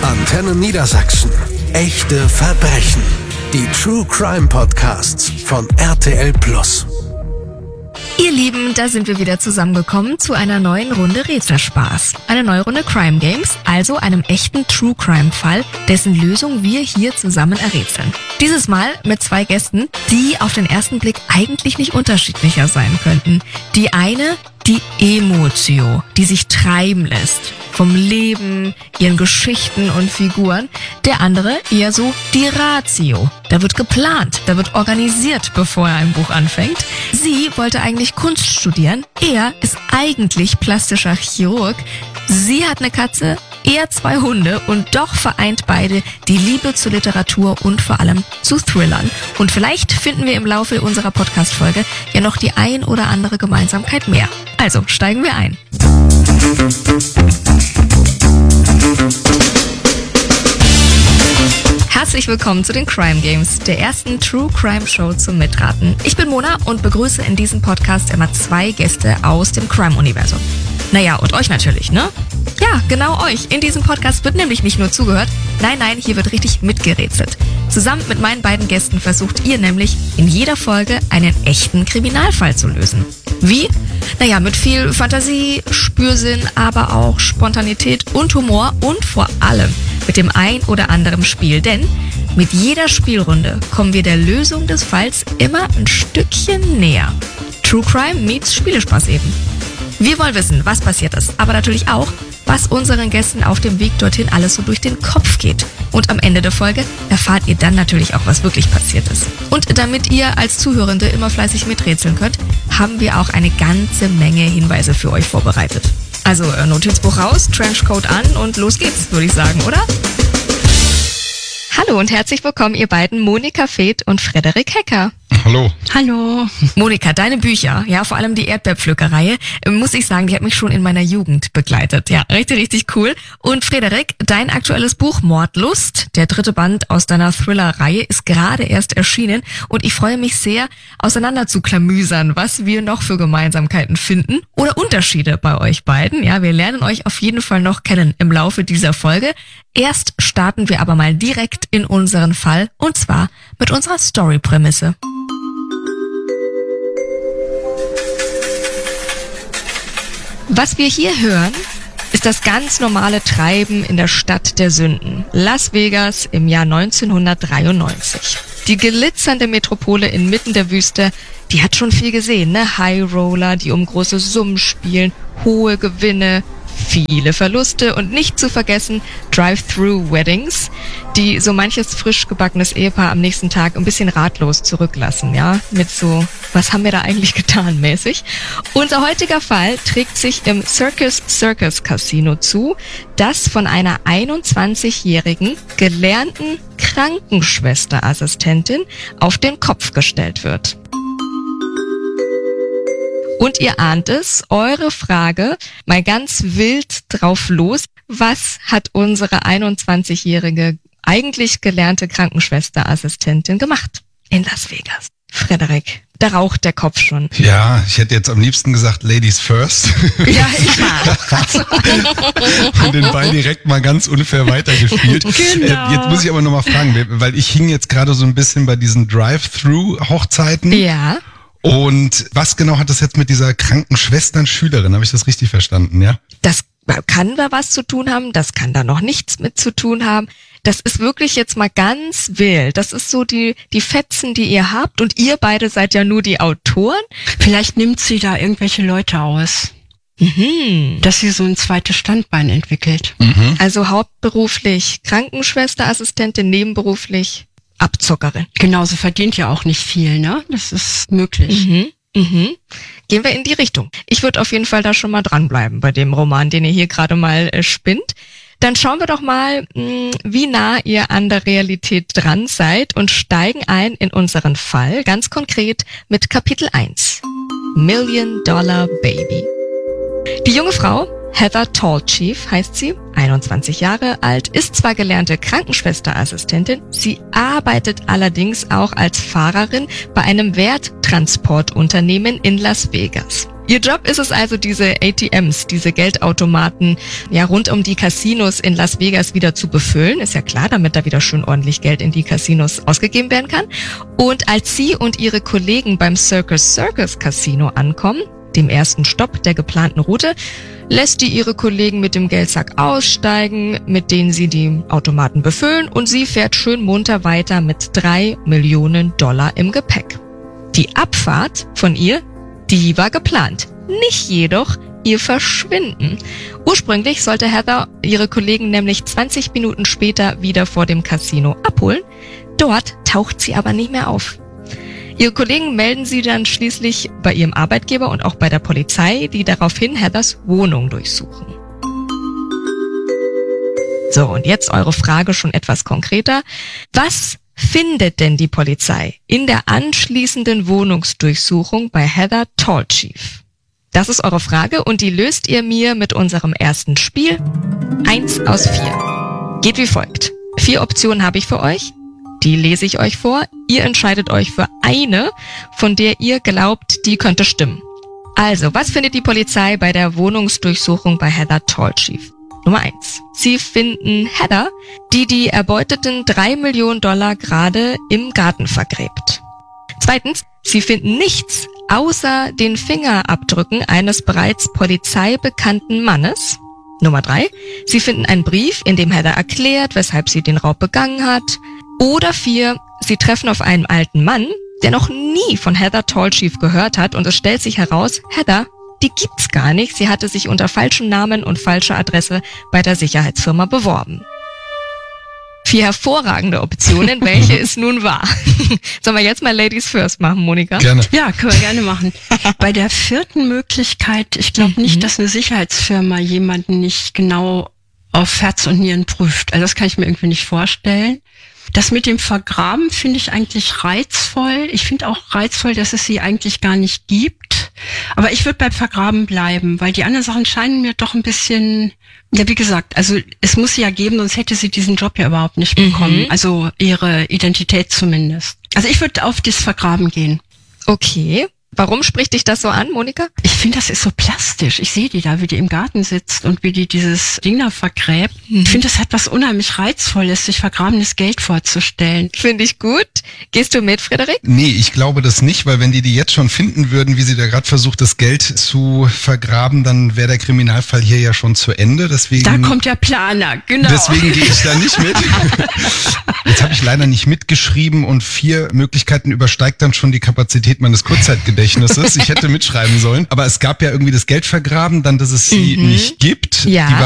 Antenne Niedersachsen. Echte Verbrechen. Die True Crime Podcasts von RTL+. Ihr Lieben, da sind wir wieder zusammengekommen zu einer neuen Runde Rätselspaß. Eine neue Runde Crime Games, also einem echten True Crime Fall, dessen Lösung wir hier zusammen errätseln. Dieses Mal mit 2 Gästen, die auf den ersten Blick eigentlich nicht unterschiedlicher sein könnten. Die eine, die Emotio, die sich treiben lässt. Vom Leben, ihren Geschichten und Figuren. Der andere eher so die Ratio. Da wird geplant, da wird organisiert, bevor er ein Buch anfängt. Sie wollte eigentlich Kunst studieren. Er ist eigentlich plastischer Chirurg. Sie hat eine Katze, er 2 Hunde und doch vereint beide die Liebe zur Literatur und vor allem zu Thrillern. Und vielleicht finden wir im Laufe unserer Podcast-Folge ja noch die ein oder andere Gemeinsamkeit mehr. Also steigen wir ein. Herzlich willkommen zu den Crime Games, der ersten True Crime Show zum Mitraten. Ich bin Mona und begrüße in diesem Podcast immer 2 Gäste aus dem Crime-Universum. Naja, und euch natürlich, ne? Ja, genau euch. In diesem Podcast wird nämlich nicht nur zugehört, nein, hier wird richtig mitgerätselt. Zusammen mit meinen beiden Gästen versucht ihr nämlich in jeder Folge einen echten Kriminalfall zu lösen. Wie? Naja, mit viel Fantasie, Spürsinn, aber auch Spontanität und Humor und vor allem mit dem ein oder anderen Spiel. Denn mit jeder Spielrunde kommen wir der Lösung des Falls immer ein Stückchen näher. True Crime meets Spielespaß eben. Wir wollen wissen, was passiert ist, aber natürlich auch, was unseren Gästen auf dem Weg dorthin alles so durch den Kopf geht. Und am Ende der Folge erfahrt ihr dann natürlich auch, was wirklich passiert ist. Und damit ihr als Zuhörende immer fleißig miträtseln könnt, haben wir auch eine ganze Menge Hinweise für euch vorbereitet. Also Notizbuch raus, Trenchcoat an und los geht's, würde ich sagen, oder? Hallo und herzlich willkommen, ihr beiden, Monika Feeth und Frederik Hecker. Hallo. Hallo. Monika, deine Bücher, ja, vor allem die Erdbeerpflückerreihe, muss ich sagen, die hat mich schon in meiner Jugend begleitet. Ja, richtig cool. Und Frederik, dein aktuelles Buch Mordlust, der 3. Band aus deiner Thriller-Reihe, ist gerade erst erschienen und ich freue mich sehr, auseinander zu klamüsern, was wir noch für Gemeinsamkeiten finden oder Unterschiede bei euch beiden. Ja, wir lernen euch auf jeden Fall noch kennen im Laufe dieser Folge. Erst starten wir aber mal direkt in unseren Fall und zwar mit unserer Story-Prämisse. Was wir hier hören, ist das ganz normale Treiben in der Stadt der Sünden, Las Vegas im Jahr 1993. Die glitzernde Metropole inmitten der Wüste, die hat schon viel gesehen, ne? High Roller, die um große Summen spielen, hohe Gewinne, viele Verluste und nicht zu vergessen Drive-Thru-Weddings, die so manches frisch gebackenes Ehepaar am nächsten Tag ein bisschen ratlos zurücklassen, ja, mit so, was haben wir da eigentlich getan mäßig. Unser heutiger Fall trägt sich im Circus Casino zu, das von einer 21-jährigen gelernten Krankenschwesterassistentin auf den Kopf gestellt wird. Und ihr ahnt es, eure Frage, mal ganz wild drauf los, was hat unsere 21-jährige, eigentlich gelernte Krankenschwesterassistentin gemacht in Las Vegas? Frederik, da raucht der Kopf schon. Ja, ich hätte jetzt am liebsten gesagt Ladies first. Ja, ich auch. Und den Ball direkt mal ganz unfair weitergespielt. Genau. Jetzt muss ich aber nochmal fragen, weil ich hing jetzt gerade so ein bisschen bei diesen Drive-Thru-Hochzeiten. Ja. Und was genau hat das jetzt mit dieser Krankenschwestern-Schülerin? Habe ich das richtig verstanden, ja? Das kann da was zu tun haben, das kann da noch nichts mit zu tun haben. Das ist wirklich jetzt mal ganz wild. Das ist so die Fetzen, die ihr habt und ihr beide seid ja nur die Autoren. Vielleicht nimmt sie da irgendwelche Leute aus. Dass sie so ein zweites Standbein entwickelt. Also hauptberuflich Krankenschwesterassistentin, nebenberuflich Abzockerin. Genau, sie verdient ja auch nicht viel, ne? Das ist möglich. Gehen wir in die Richtung. Ich würde auf jeden Fall da schon mal dranbleiben bei dem Roman, den ihr hier gerade mal spinnt. Dann schauen wir doch mal, wie nah ihr an der Realität dran seid und steigen ein in unseren Fall, ganz konkret mit Kapitel 1. Million Dollar Baby. Die junge Frau, Heather Tallchief heißt sie, 21 Jahre alt, ist zwar gelernte Krankenschwesterassistentin, sie arbeitet allerdings auch als Fahrerin bei einem Werttransportunternehmen in Las Vegas. Ihr Job ist es also, diese ATMs, diese Geldautomaten, ja, rund um die Casinos in Las Vegas wieder zu befüllen. Ist ja klar, damit da wieder schön ordentlich Geld in die Casinos ausgegeben werden kann. Und als Sie und Ihre Kollegen beim Circus Casino ankommen, dem ersten Stopp der geplanten Route, lässt die Ihre Kollegen mit dem Geldsack aussteigen, mit denen sie die Automaten befüllen, und sie fährt schön munter weiter mit $3 Millionen im Gepäck. Die Abfahrt von ihr, die war geplant, nicht jedoch ihr Verschwinden. Ursprünglich sollte Heather ihre Kollegen nämlich 20 Minuten später wieder vor dem Casino abholen. Dort taucht sie aber nicht mehr auf. Ihre Kollegen melden sie dann schließlich bei ihrem Arbeitgeber und auch bei der Polizei, die daraufhin Heathers Wohnung durchsuchen. So, und jetzt eure Frage schon etwas konkreter. Was findet denn die Polizei in der anschließenden Wohnungsdurchsuchung bei Heather Tallchief? Das ist eure Frage und die löst ihr mir mit unserem ersten Spiel. 1 aus 4. Geht wie folgt. 4 Optionen habe ich für euch. Die lese ich euch vor. Ihr entscheidet euch für eine, von der ihr glaubt, die könnte stimmen. Also, was findet die Polizei bei der Wohnungsdurchsuchung bei Heather Tallchief? Nummer 1. Sie finden Heather, die erbeuteten $3 Millionen gerade im Garten vergräbt. 2. Sie finden nichts außer den Fingerabdrücken eines bereits polizeibekannten Mannes. Nummer 3. Sie finden einen Brief, in dem Heather erklärt, weshalb sie den Raub begangen hat. Oder 4. Sie treffen auf einen alten Mann, der noch nie von Heather Tallchief gehört hat, und es stellt sich heraus, Heather, die gibt's gar nicht. Sie hatte sich unter falschem Namen und falscher Adresse bei der Sicherheitsfirma beworben. 4 hervorragende Optionen. Welche ist nun wahr? Sollen wir jetzt mal Ladies First machen, Monika? Gerne. Ja, können wir gerne machen. Bei der 4. Möglichkeit, ich glaube nicht, dass eine Sicherheitsfirma jemanden nicht genau auf Herz und Nieren prüft. Also das kann ich mir irgendwie nicht vorstellen. Das mit dem Vergraben finde ich eigentlich reizvoll. Ich finde auch reizvoll, dass es sie eigentlich gar nicht gibt. Aber ich würde beim Vergraben bleiben, weil die anderen Sachen scheinen mir doch ein bisschen, ja, wie gesagt, also es muss sie ja geben, sonst hätte sie diesen Job ja überhaupt nicht bekommen. Also ihre Identität zumindest. Also ich würde auf das Vergraben gehen. Okay. Warum spricht dich das so an, Monika? Ich finde, das ist so plastisch. Ich sehe die da, wie die im Garten sitzt und wie die dieses Ding da vergräbt. Ich finde, das hat was unheimlich Reizvolles, sich vergrabenes Geld vorzustellen. Finde ich gut. Gehst du mit, Frederik? Nee, ich glaube das nicht, weil wenn die jetzt schon finden würden, wie sie da gerade versucht, das Geld zu vergraben, dann wäre der Kriminalfall hier ja schon zu Ende. Deswegen, da kommt der Planer, genau. Deswegen gehe ich da nicht mit. Jetzt habe ich leider nicht mitgeschrieben und 4 Möglichkeiten übersteigt dann schon die Kapazität meines Kurzzeitgedächtnisses. Ich hätte mitschreiben sollen. Aber es gab ja irgendwie das Geld vergraben, dann, dass es sie nicht gibt. Ja. Die war